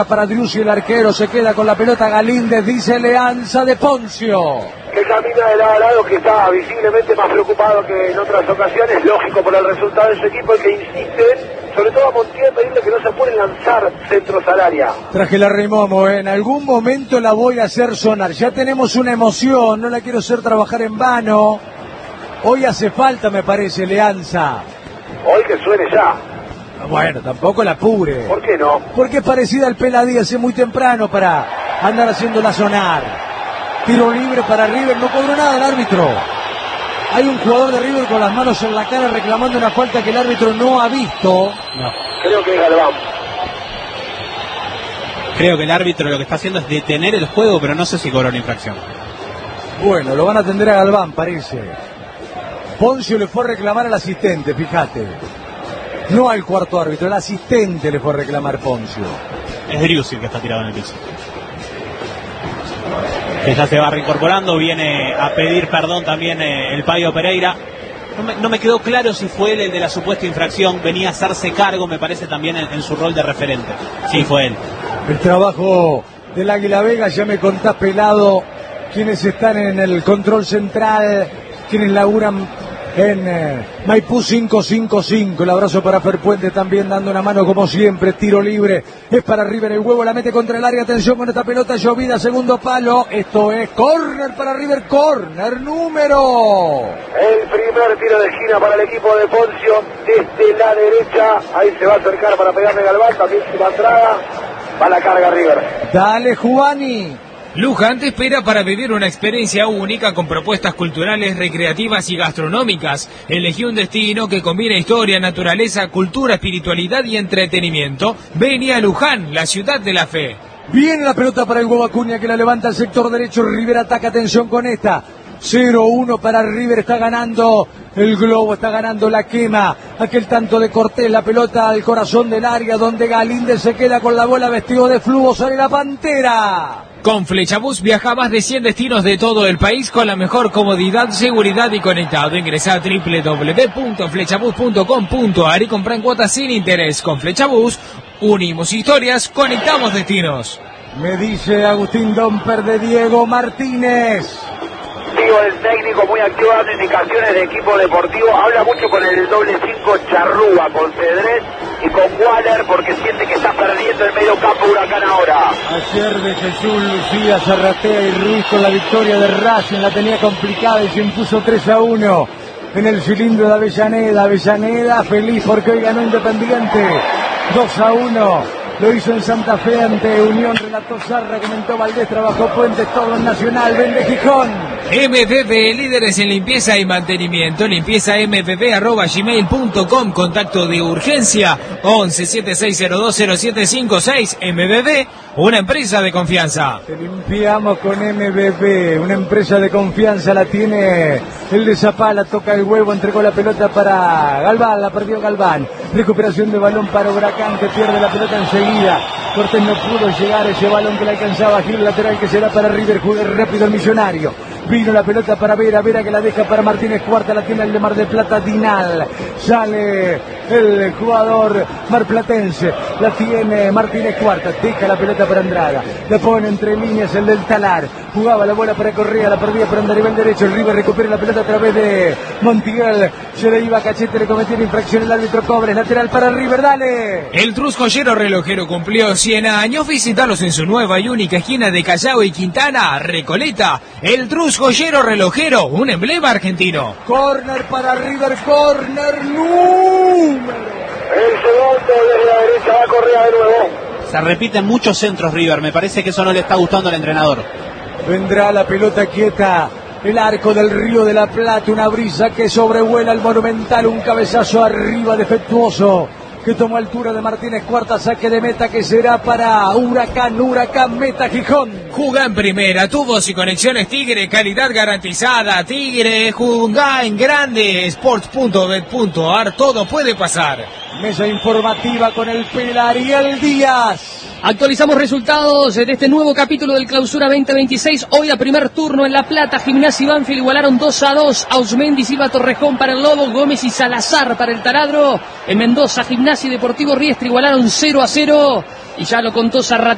Para Driussi, el arquero, se queda con la pelota Galíndez, dice Leanza de Poncio. Que camina de lado a lado, que está visiblemente más preocupado que en otras ocasiones, lógico por el resultado de su equipo, y que insiste, sobre todo a Montiel, pedirle que no se pueden lanzar centros al área. Traje la remomo, en algún momento la voy a hacer sonar. Ya tenemos una emoción, no la quiero hacer trabajar en vano. Hoy hace falta, me parece, Leanza. Hoy que suene ya. Bueno, tampoco la apure. ¿Por qué no? Porque es parecida al Peladías, es muy temprano para andar haciéndola sonar. Tiro libre para River, no cobró nada el árbitro. Hay un jugador de River con las manos en la cara reclamando una falta que el árbitro no ha visto. No. Creo que es Galván. Creo que el árbitro lo que está haciendo es detener el juego, pero no sé si cobró una infracción. Bueno, lo van a atender a Galván, parece. Poncio le fue a reclamar al asistente, fíjate. No al cuarto árbitro, el asistente le fue a reclamar Poncio. Es Driussi el que está tirado en el piso. Que ya se va reincorporando, viene a pedir perdón también el Payo Pereira. No me quedó claro si fue él el de la supuesta infracción, venía a hacerse cargo, me parece también en su rol de referente. Sí, fue él. El trabajo del Águila Vega, ya me contás, Pelado, quienes están en el control central, quienes laburan en Maipú 555. El abrazo para Ferpuente también dando una mano como siempre. Tiro libre, es para River, el huevo la mete contra el área. Atención con esta pelota llovida, segundo palo. Esto es córner para River, córner número. El primer tiro de esquina para el equipo de Poncio desde la derecha. Ahí se va a acercar para pegarle Galván, también se va a entrada. Va la carga River. Dale, Juani. Luján te espera para vivir una experiencia única con propuestas culturales, recreativas y gastronómicas. Elegí un destino que combina historia, naturaleza, cultura, espiritualidad y entretenimiento. Vení a Luján, la ciudad de la fe. Viene la pelota para el huevo Acuña, que la levanta al sector derecho. River ataca, atención con esta. 0-1 para River, está ganando el Globo, está ganando la quema. Aquel tanto de Cortés, la pelota al corazón del área, donde Galíndez se queda con la bola, vestido de flujo, sale la Pantera. Con Flechabús viaja a más de 100 destinos de todo el país con la mejor comodidad, seguridad y conectado. Ingresa a www.flechabús.com.ar y compra en cuotas sin interés. Con Flechabús, unimos historias, conectamos destinos. Me dice Agustín Domper de Diego Martínez. Digo, el técnico muy activo, dando indicaciones de equipo deportivo, habla mucho con el doble 5 Charrúa, con Cedrés y con Waller, porque siente que está perdiendo el medio campo Huracán ahora. Ayer de Jesús, Lucía, Zarratea y Ruiz con la victoria de Racing, la tenía complicada y se impuso 3-1 en el cilindro de Avellaneda. Avellaneda feliz porque hoy ganó Independiente 2-1. Lo hizo en Santa Fe ante Unión, relató Zarra, comentó Valdés, trabajó Puentes, todo en Nacional, vende Gijón. MVB, líderes en limpieza y mantenimiento, limpiezamvb@gmail.com, contacto de urgencia 11-7602-0756, MVB, una empresa de confianza. Te limpiamos con MVB, una empresa de confianza, la tiene el de Zapala, toca el huevo, entregó la pelota para Galván, la perdió Galván, recuperación de balón para Huracán, que pierde la pelota enseguida. Cortés no pudo llegar a ese balón que le alcanzaba a Gil, lateral que será para River, juega rápido el Millonario. Vino la pelota para Vera, Vera que la deja para Martínez Cuarta, la tiene el de Mar del Plata, Dinal. Sale el jugador marplatense, la tiene Martínez Cuarta, deja la pelota para Andrada, la pone entre líneas el del Talar, jugaba la bola para Correa, la perdía para andar nivel derecho, el River recupera la pelota a través de Montiel, se le iba a Cachete, le cometió una infracción, el árbitro Cobres, lateral para River, dale. El Trus Joyero Relojero cumplió 100 años, visítalos en su nueva y única esquina de Callao y Quintana, Recoleta. El Trus Joyero Relojero, un emblema argentino. Corner para River, corner número. El segundo desde la derecha va Correa de nuevo. Se repiten muchos centros River, me parece que eso no le está gustando al entrenador. Vendrá la pelota quieta, el arco del Río de la Plata, una brisa que sobrevuela el Monumental, un cabezazo arriba defectuoso que tomó altura de Martínez Cuarta, saque de meta que será para Huracán, Huracán meta Gijón. Jugá en primera, tubos y conexiones Tigre, calidad garantizada. Tigre, jugá en grande, sports.bet.ar, todo puede pasar. Mesa informativa con el Pelariel Díaz. Actualizamos resultados de este nuevo capítulo del Clausura 2026. Hoy a primer turno en La Plata, Gimnasia y Banfield igualaron 2-2. Ausmendi, Silva, Torrejón para el Lobo, Gómez y Salazar para el Taladro. En Mendoza, Gimnasia y Deportivo Riestra igualaron 0-0. Y ya lo contó Zarratea.